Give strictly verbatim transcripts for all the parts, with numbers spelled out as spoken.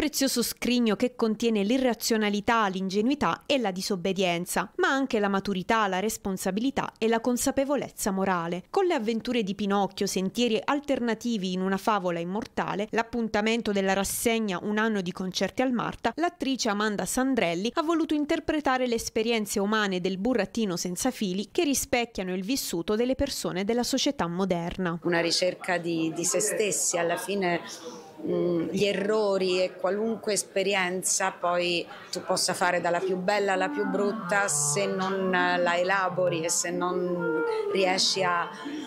prezioso scrigno che contiene l'irrazionalità, l'ingenuità e la disobbedienza, ma anche la maturità, la responsabilità e la consapevolezza morale. Con le avventure di Pinocchio, sentieri alternativi in una favola immortale, l'appuntamento della rassegna Un anno di concerti al Marta, l'attrice Amanda Sandrelli ha voluto interpretare le esperienze umane del burattino senza fili che rispecchiano il vissuto delle persone della società moderna. Una ricerca di, di se stessi, alla fine mh, gli errori e qualunque esperienza poi tu possa fare dalla più bella alla più brutta, se non la elabori e se non riesci a,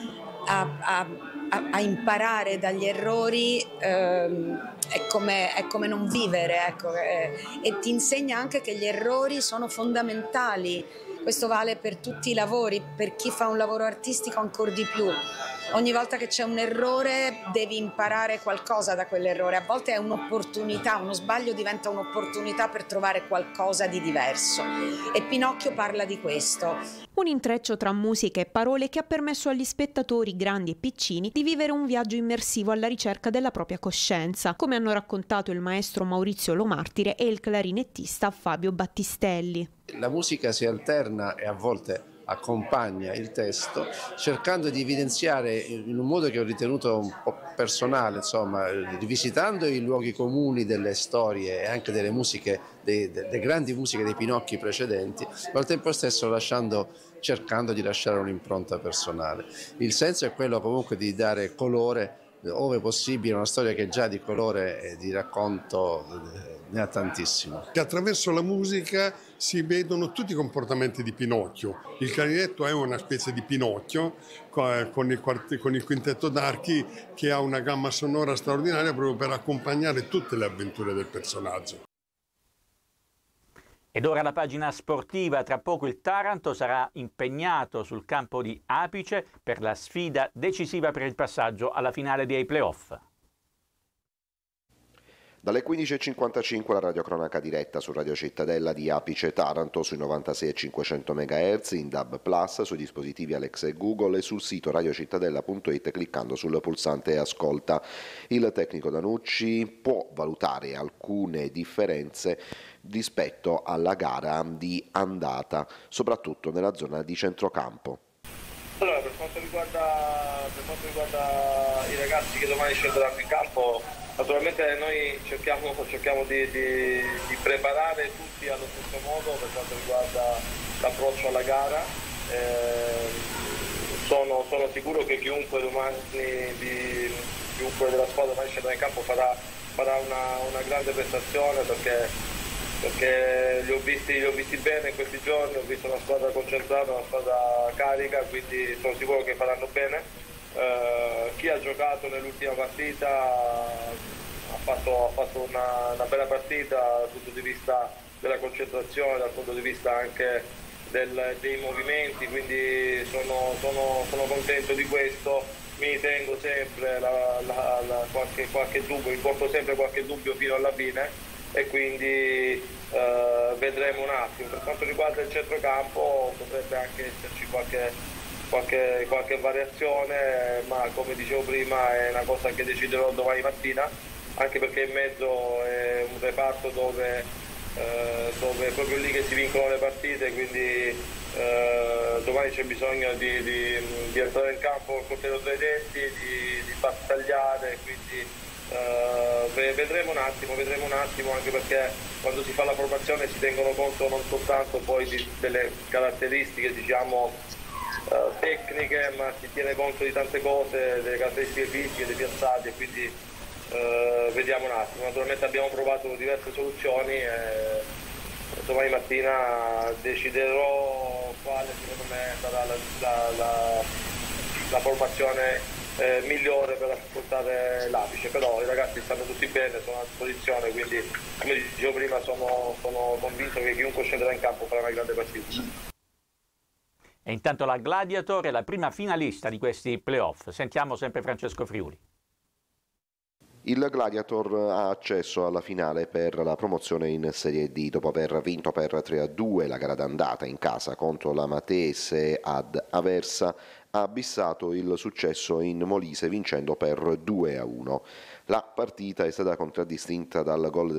a, a, a imparare dagli errori, ehm, è come, è come non vivere, ecco, eh, e ti insegna anche che gli errori sono fondamentali. Questo vale per tutti i lavori, per chi fa un lavoro artistico ancora di più. Ogni volta che c'è un errore devi imparare qualcosa da quell'errore, a volte è un'opportunità, uno sbaglio diventa un'opportunità per trovare qualcosa di diverso e Pinocchio parla di questo. Un intreccio tra musica e parole che ha permesso agli spettatori, grandi e piccini, di vivere un viaggio immersivo alla ricerca della propria coscienza, come hanno raccontato il maestro Maurizio Lomartire e il clarinettista Fabio Battistelli. La musica si alterna e a volte accompagna il testo, cercando di evidenziare in un modo che ho ritenuto un po' personale, insomma, rivisitando i luoghi comuni delle storie e anche delle musiche, dei, delle grandi musiche dei Pinocchi precedenti, ma al tempo stesso lasciando, cercando di lasciare un'impronta personale. Il senso è quello comunque di dare colore, ove possibile, una storia che già di colore e di racconto ne ha tantissimo. Attraverso la musica si vedono tutti i comportamenti di Pinocchio. Il clarinetto è una specie di Pinocchio con il, quart- con il quintetto d'archi che ha una gamma sonora straordinaria proprio per accompagnare tutte le avventure del personaggio. Ed ora la pagina sportiva, tra poco il Taranto sarà impegnato sul campo di Apice per la sfida decisiva per il passaggio alla finale dei playoff. Dalle quindici e cinquantacinque la radiocronaca diretta su Radio Cittadella di Apice Taranto sui novantasei e cinquecento megahertz, in D A B Plus, sui dispositivi Alexa e Google e sul sito radiocittadella punto it cliccando sul pulsante Ascolta. Il tecnico Danucci può valutare alcune differenze rispetto alla gara di andata, soprattutto nella zona di centrocampo. Allora, per quanto riguarda, per quanto riguarda i ragazzi che domani scenderanno in campo, naturalmente noi cerchiamo, cerchiamo di, di, di preparare tutti allo stesso modo per quanto riguarda l'approccio alla gara. Eh, sono, sono sicuro che chiunque domani, di, chiunque della squadra domani scenderà in campo farà, farà una, una grande prestazione perché perché li ho visti, li ho visti bene in questi giorni, ho visto una squadra concentrata, una squadra carica, quindi sono sicuro che faranno bene. Uh, chi ha giocato nell'ultima partita ha fatto, ha fatto una, una bella partita dal punto di vista della concentrazione, dal punto di vista anche del, dei movimenti, quindi sono, sono, sono contento di questo. Mi tengo sempre la, la, la, qualche, qualche dubbio, mi porto sempre qualche dubbio fino alla fine e quindi uh, vedremo un attimo. Per quanto riguarda il centrocampo potrebbe anche esserci qualche, qualche, qualche variazione, ma come dicevo prima è una cosa che deciderò domani mattina, anche perché in mezzo è un reparto dove, uh, dove è proprio lì che si vincono le partite, quindi uh, domani c'è bisogno di, di, di entrare in campo col coltello tra i denti, di, di battagliare, quindi Uh, vedremo un attimo, vedremo un attimo anche perché quando si fa la formazione si tengono conto non soltanto poi di, delle caratteristiche diciamo uh, tecniche, ma si tiene conto di tante cose, delle caratteristiche fisiche, dei piazzati e quindi uh, vediamo un attimo. Naturalmente abbiamo provato diverse soluzioni e domani mattina deciderò quale secondo me sarà la, la, la, la formazione Eh, migliore per affrontare l'Apice, però i ragazzi stanno tutti bene, sono a disposizione, quindi come dicevo prima sono, sono convinto che chiunque scenderà in campo farà una grande partita. E intanto la Gladiator è la prima finalista di questi playoff. Sentiamo sempre Francesco Friuli. Il Gladiator ha accesso alla finale per la promozione in Serie D dopo aver vinto per tre a due la gara d'andata in casa contro la Matese ad Aversa. Ha abissato il successo in Molise vincendo per due a uno. La partita è stata contraddistinta dal gol